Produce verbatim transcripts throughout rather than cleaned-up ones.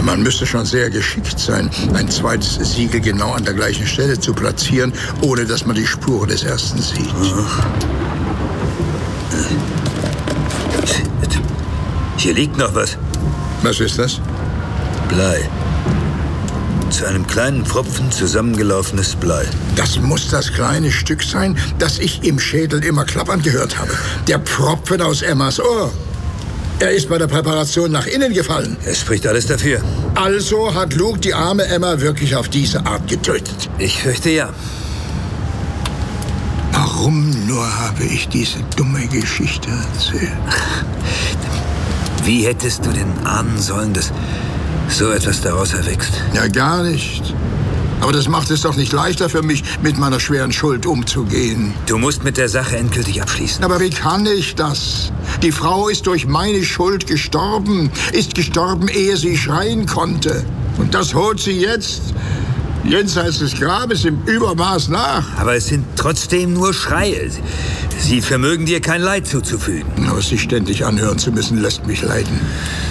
Man müsste schon sehr geschickt sein, ein zweites Siegel genau an der gleichen Stelle zu platzieren, ohne dass man die Spuren des ersten sieht. Hier liegt noch was. Was ist das? Blei. Zu einem kleinen Pfropfen zusammengelaufenes Blei. Das muss das kleine Stück sein, das ich im Schädel immer klappern gehört habe. Der Pfropfen aus Emmas Ohr. Er ist bei der Präparation nach innen gefallen. Es spricht alles dafür. Also hat Luke die arme Emma wirklich auf diese Art getötet? Ich fürchte ja. Warum nur habe ich diese dumme Geschichte erzählt? Wie hättest du denn ahnen sollen, dass so etwas daraus erwächst? Ja, gar nicht. Aber das macht es doch nicht leichter für mich, mit meiner schweren Schuld umzugehen. Du musst mit der Sache endgültig abschließen. Aber wie kann ich das? Die Frau ist durch meine Schuld gestorben, ist gestorben, ehe sie schreien konnte. Und das holt sie jetzt, jenseits des Grabes, im Übermaß nach. Aber es sind trotzdem nur Schreie. Sie vermögen dir kein Leid zuzufügen. Aber sich ständig anhören zu müssen, lässt mich leiden.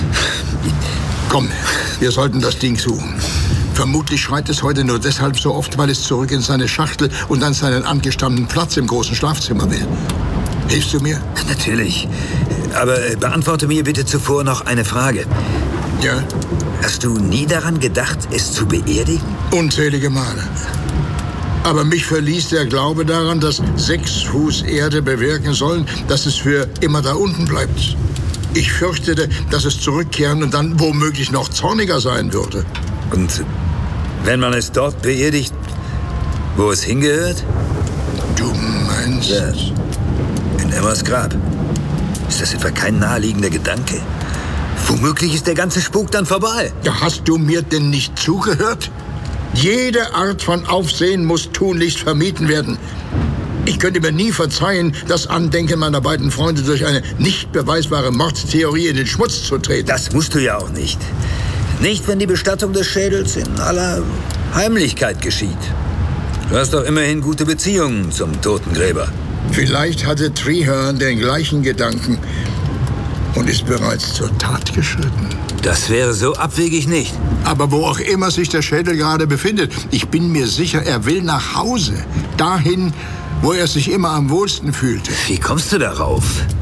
Komm, wir sollten das Ding suchen. Vermutlich schreit es heute nur deshalb so oft, weil es zurück in seine Schachtel und an seinen angestammten Platz im großen Schlafzimmer will. Hilfst du mir? Natürlich. Aber beantworte mir bitte zuvor noch eine Frage. Ja? Hast du nie daran gedacht, es zu beerdigen? Unzählige Male. Aber mich verließ der Glaube daran, dass sechs Fuß Erde bewirken sollen, dass es für immer da unten bleibt. Ich fürchtete, dass es zurückkehren und dann womöglich noch zorniger sein würde. Und wenn man es dort beerdigt, wo es hingehört? Du meinst? Ja, in Emmas Grab. Ist das etwa kein naheliegender Gedanke? Womöglich ist der ganze Spuk dann vorbei. Ja, hast du mir denn nicht zugehört? Jede Art von Aufsehen muss tunlichst vermieden werden. Ich könnte mir nie verzeihen, das Andenken meiner beiden Freunde durch eine nicht beweisbare Mordtheorie in den Schmutz zu treten. Das musst du ja auch nicht. Nicht, wenn die Bestattung des Schädels in aller Heimlichkeit geschieht. Du hast doch immerhin gute Beziehungen zum Totengräber. Vielleicht hatte Treherne den gleichen Gedanken und ist bereits zur Tat geschritten. Das wäre so abwegig nicht. Aber wo auch immer sich der Schädel gerade befindet, ich bin mir sicher, er will nach Hause. Dahin, wo er sich immer am wohlsten fühlte. Wie kommst du darauf?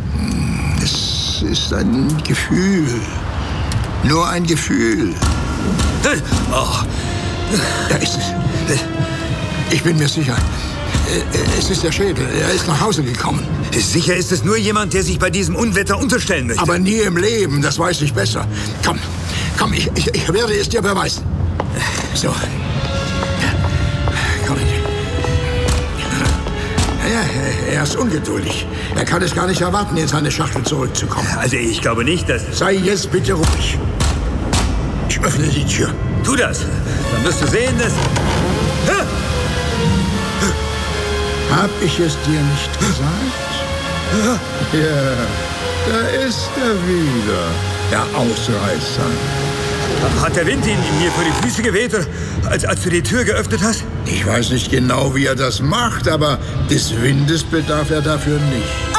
Es ist ein Gefühl. Nur ein Gefühl. Oh. Da ist es. Ich bin mir sicher. Es ist der Schädel. Er ist nach Hause gekommen. Sicher ist es nur jemand, der sich bei diesem Unwetter unterstellen möchte. Aber nie im Leben, das weiß ich besser. Komm, komm, ich, ich, ich werde es dir beweisen. So. Komm. Ja, er ist ungeduldig. Er kann es gar nicht erwarten, in seine Schachtel zurückzukommen. Also ich glaube nicht, dass... Sei jetzt bitte ruhig. Ich öffne die Tür. Tu das. Dann wirst du sehen, dass... Hab ich es dir nicht gesagt? Ja, da ist er wieder, der Ausreißer. Hat der Wind ihn mir vor die Füße geweht, als, als du die Tür geöffnet hast? Ich weiß nicht genau, wie er das macht, aber des Windes bedarf er dafür nicht.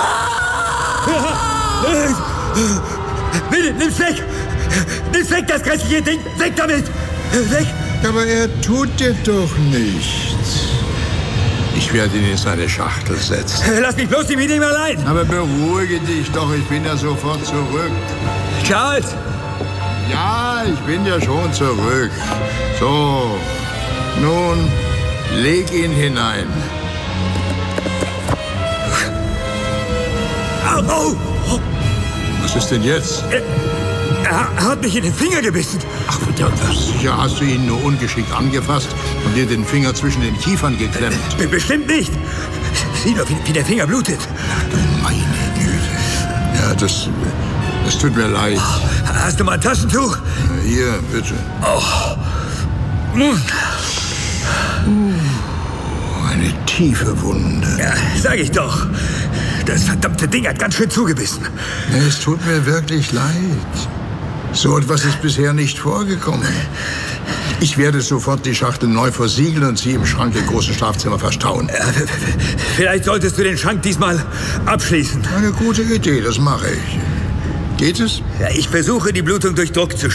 Bitte, nimm's weg! Nimm's weg, das grässliche Ding! Weg damit! Weg! Aber er tut dir doch nichts. Ich werde ihn in seine Schachtel setzen. Lass mich bloß nicht mit ihm allein! Aber beruhige dich doch, ich bin ja sofort zurück. Charles! Ja, ich bin ja schon zurück. So, nun, leg ihn hinein. Au, au. Was ist denn jetzt? Er, er hat mich in den Finger gebissen. Ach, sicher hast du ihn nur ungeschickt angefasst und dir den Finger zwischen den Kiefern geklemmt. Be- Bestimmt nicht. Sieh doch, wie, wie der Finger blutet. Ach du meine Güte. Ja, das, das tut mir leid. Hast du mal ein Taschentuch? Hier, bitte. Oh. Uh, eine tiefe Wunde. Ja, sag ich doch. Das verdammte Ding hat ganz schön zugebissen. Es tut mir wirklich leid. So etwas ist bisher nicht vorgekommen. Ich werde sofort die Schachtel neu versiegeln und sie im Schrank im großen Schlafzimmer verstauen. Äh, vielleicht solltest du den Schrank diesmal abschließen. Eine gute Idee, das mache ich. Geht es? Ja, ich versuche, die Blutung durch Druck zu